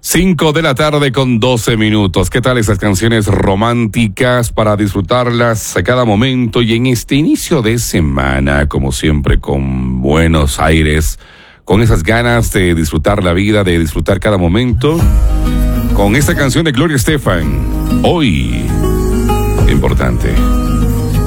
5 de la tarde con 12 minutos. ¿Qué tal esas canciones románticas para disfrutarlas a cada momento y en este inicio de semana, como siempre, con buenos aires, con esas ganas de disfrutar la vida, de disfrutar cada momento, con esta canción de Gloria Estefan, Hoy, importante.